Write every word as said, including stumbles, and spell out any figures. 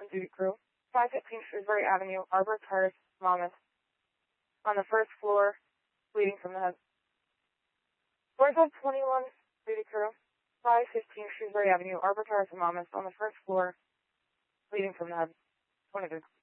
on duty crew, five fifteen Shrewsbury Avenue, Arbor Terrace, Monmouth, on the first floor, bleeding from the head. four five twenty-one duty crew, five fifteen Shrewsbury Avenue, Arbor Terrace, Monmouth, on the first floor, bleeding from the head. twenty-three.